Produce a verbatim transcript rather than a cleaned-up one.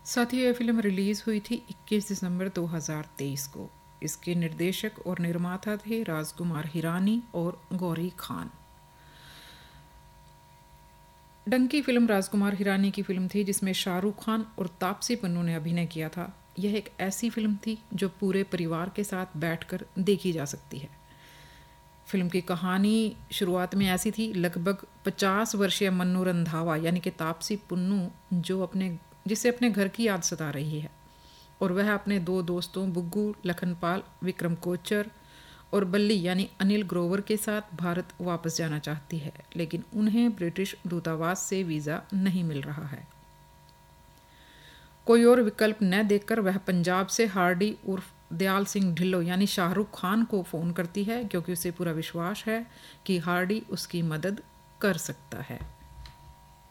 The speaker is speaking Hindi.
साथ ही यह फिल्म रिलीज़ हुई थी इक्कीस दिसंबर दो हज़ार तेईस को। इसके निर्देशक और निर्माता थे राजकुमार हिरानी और गौरी खान। डंकी फिल्म राजकुमार हिरानी की फिल्म थी जिसमें शाहरुख खान और तापसी पन्नू ने अभिनय किया था। यह एक ऐसी फिल्म थी जो पूरे परिवार के साथ बैठकर देखी जा सकती है। फिल्म की कहानी शुरुआत में ऐसी थी। लगभग पचास वर्षीय मन्नू रंधावा यानी कि तापसी पन्नू जो अपने जिसे अपने घर की याद सता रही है और वह अपने दो दोस्तों बुग्गू लखनपाल, विक्रम कोचर और बल्ली यानी अनिल ग्रोवर के साथ भारत वापस जाना चाहती है, लेकिन उन्हें ब्रिटिश दूतावास से वीज़ा नहीं मिल रहा है। कोई और विकल्प न देखकर वह पंजाब से हार्डी उर्फ दयाल सिंह ढिल्लो यानी शाहरुख खान को फ़ोन करती है, क्योंकि उसे पूरा विश्वास है कि हार्डी उसकी मदद कर सकता है।